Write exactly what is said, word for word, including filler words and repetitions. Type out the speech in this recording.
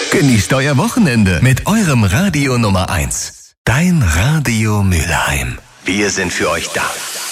Genießt euer Wochenende mit eurem Radio Nummer eins. Dein Radio Mülheim. Wir sind für euch da.